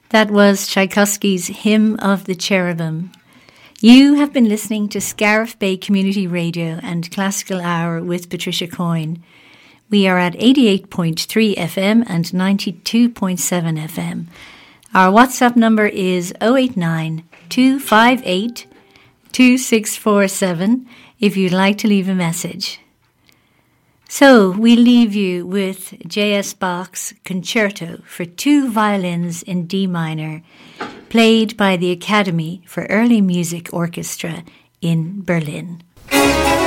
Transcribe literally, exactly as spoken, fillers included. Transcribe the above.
That was Tchaikovsky's Hymn of the Cherubim. You have been listening to Scariff Bay Community Radio and Classical Hour with Patricia Coyne. We are at eighty-eight point three F M and ninety-two point seven F M. Our WhatsApp number is oh eight nine, two five eight, two six four seven if you'd like to leave a message. So we leave you with J S Bach's Concerto for two violins in D minor, played by the Academy for Early Music Orchestra in Berlin.